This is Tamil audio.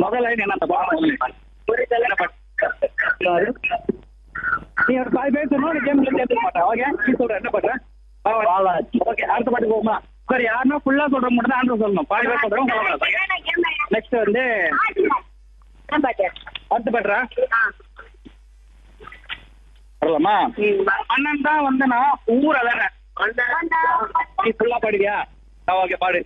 முதல் லைன் என்ன அந்த பாடம் என்ன பாட்டு? நீ ஒரு 5 பேர் சொன்னா ஒரு கேம்ல சேர்த்துக்க மாட்டேன். ஓகே நீ சொல்ற என்ன பாட்டு? ஓகே அடுத்த பாட்டு போகுமா? சரி யாருன்னா ஃபுல்லா சொல்ற மட்டும் தான் ஆன்சர் சொல்லணும். 5 பேர் சொல்றோம் சொல்லலாம். நெக்ஸ்ட் வந்து அடுத்த பாட்டுறா வரலாமா? அண்ணன் தான் வந்தனா ஊர் அதானே நீ ஃபுல்லா பாடுவியா? ஓகே பாடு.